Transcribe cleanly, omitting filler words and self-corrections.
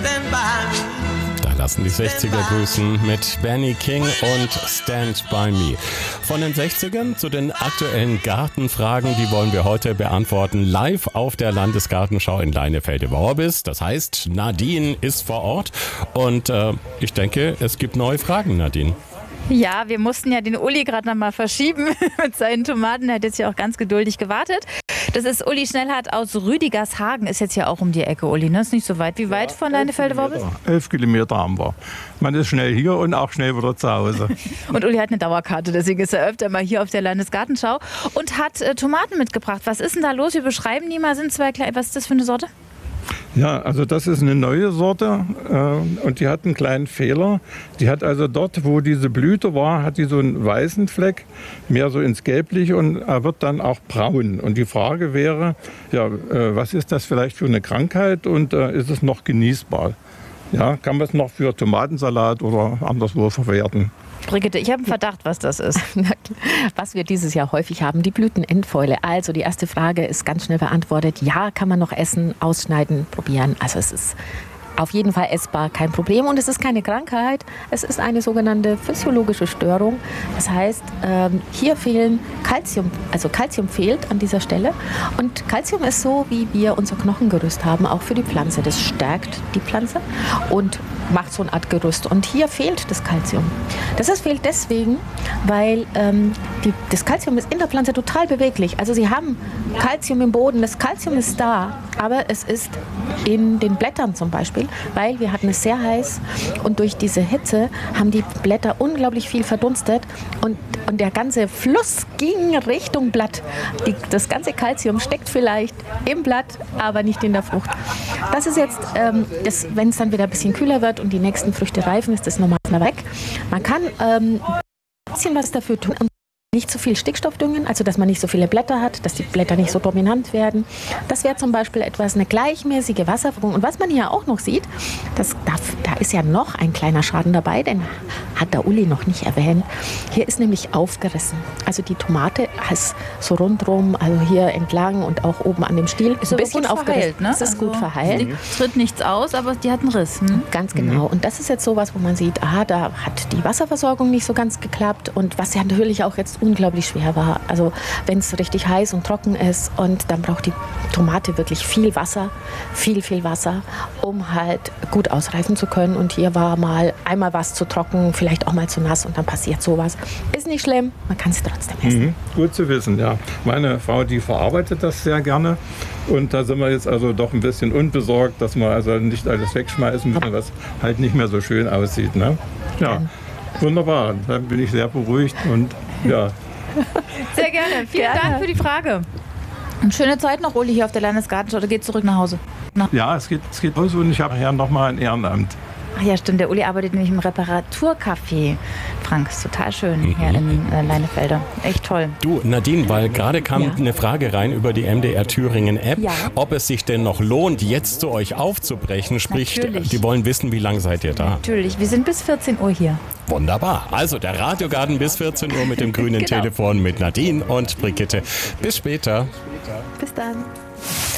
stand by me. Da lassen die 60er grüßen mit Benny King und Stand By Me. Von den 60ern zu den aktuellen Gartenfragen, die wollen wir heute beantworten, live auf der Landesgartenschau in Leinefelde-Worbis. Das heißt, Nadine ist vor Ort und ich denke, es gibt neue Fragen, Nadine. Ja, wir mussten ja den Uli gerade noch mal verschieben mit seinen Tomaten. Er hat jetzt ja auch ganz geduldig gewartet. Das ist Uli Schnellhardt aus Rüdigershagen. Ist jetzt ja auch um die Ecke, Uli, ne? Ist nicht so weit. Wie weit von Leinefelde-Worbis? 11 Kilometer haben wir. Man ist schnell hier und auch schnell wieder zu Hause. Und Uli hat eine Dauerkarte, deswegen ist er öfter mal hier auf der Landesgartenschau und hat Tomaten mitgebracht. Was ist denn da los? Wir beschreiben die mal. Sind zwei kleine. Was ist das für eine Sorte? Ja, also das ist eine neue Sorte und die hat einen kleinen Fehler. Die hat also dort, wo diese Blüte war, hat die so einen weißen Fleck, mehr so ins Gelbliche und er wird dann auch braun. Und die Frage wäre, ja, was ist das vielleicht für eine Krankheit und ist es noch genießbar? Ja, kann man es noch für Tomatensalat oder anderswo verwerten? Brigitte, ich habe einen Verdacht, was das ist. Was wir dieses Jahr häufig haben, die Blütenendfäule. Also die erste Frage ist ganz schnell beantwortet. Ja, kann man noch essen, ausschneiden, probieren. Also es ist auf jeden Fall essbar, kein Problem. Und es ist keine Krankheit, es ist eine sogenannte physiologische Störung. Das heißt, hier fehlen Calcium, also Calcium fehlt an dieser Stelle. Und Calcium ist so, wie wir unser Knochengerüst haben, auch für die Pflanze. Das stärkt die Pflanze und macht so eine Art Gerüst. Und hier fehlt das Calcium. Das fehlt deswegen, weil das Calcium ist in der Pflanze total beweglich. Also sie haben Calcium im Boden, das Calcium ist da, aber es ist in den Blättern zum Beispiel, weil wir hatten es sehr heiß und durch diese Hitze haben die Blätter unglaublich viel verdunstet und der ganze Fluss ging Richtung Blatt. Das ganze Calcium steckt vielleicht im Blatt, aber nicht in der Frucht. Das ist jetzt, wenn es dann wieder ein bisschen kühler wird und die nächsten Früchte reifen, ist das normal weg. Man kann ein bisschen was dafür tun. Nicht so viel Stickstoff düngen, also dass man nicht so viele Blätter hat, dass die Blätter nicht so dominant werden. Das wäre zum Beispiel eine gleichmäßige Wasserversorgung. Und was man hier auch noch sieht, da ist ja noch ein kleiner Schaden dabei, den hat der Uli noch nicht erwähnt. Hier ist nämlich aufgerissen. Also die Tomate ist so rundherum, also hier entlang und auch oben an dem Stiel, ist ein bisschen aufgerissen. Ne? Es ist gut verheilt. Es tritt nichts aus, aber die hat einen Riss. Ganz genau. Und das ist jetzt sowas, wo man sieht, da hat die Wasserversorgung nicht so ganz geklappt. Und was ja natürlich auch jetzt unglaublich schwer war. Also wenn es richtig heiß und trocken ist und dann braucht die Tomate wirklich viel Wasser, viel Wasser, um halt gut ausreifen zu können. Und hier war mal einmal was zu trocken, vielleicht auch mal zu nass und dann passiert sowas. Ist nicht schlimm, man kann es trotzdem essen. Gut zu wissen, ja. Meine Frau, die verarbeitet das sehr gerne und da sind wir jetzt also doch ein bisschen unbesorgt, dass wir also nicht alles wegschmeißen müssen, was halt nicht mehr so schön aussieht. Ne? Ja, wunderbar. Dann bin ich sehr beruhigt und ja. Sehr gerne. Vielen Dank für die Frage. Und schöne Zeit noch, Uli, hier auf der Landesgartenschau. Oder geht zurück nach Hause? Ja, es geht los und ich habe nachher noch mal ein Ehrenamt. Ach ja, stimmt. Der Uli arbeitet nämlich im Reparaturcafé. Frank, ist total schön hier in Leinefelde. Echt toll. Du, Nadine, weil gerade kam eine Frage rein über die MDR Thüringen App, ob es sich denn noch lohnt, jetzt zu euch aufzubrechen. Sprich, Natürlich. die wollen wissen, wie lange seid ihr da? Natürlich, wir sind bis 14 Uhr hier. Wunderbar. Also der Radiogarten bis 14 Uhr mit dem grünen Telefon mit Nadine und Brigitte. Bis später. Bis dann.